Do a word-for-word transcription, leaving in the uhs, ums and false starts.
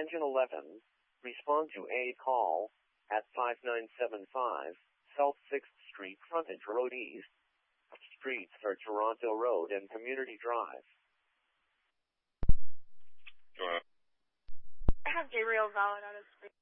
Engine eleven, respond to a call at five nine seven five South sixth Street, frontage Road East. Streets are Toronto Road and Community Drive. I have Gabriel Valid on his screen.